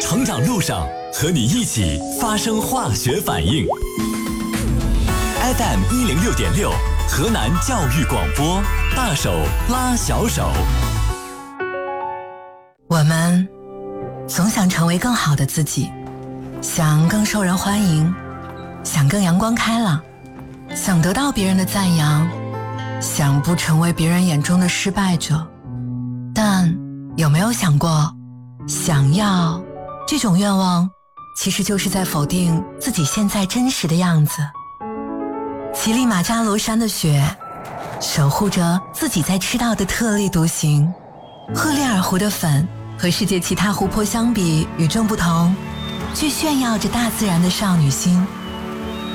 成长路上和你一起发生化学反应。FM106.6，河南教育广播，大手拉小手。 我们总想成为更好的自己，想更受人欢迎，想更阳光开朗，想得到别人的赞扬，想不成为别人眼中的失败者。但有没有想过，想要这种愿望其实就是在否定自己现在真实的样子。乞力马扎罗山的雪守护着自己在吃到的特立独行，赫列尔湖的粉和世界其他湖泊相比与众不同，却炫耀着大自然的少女心。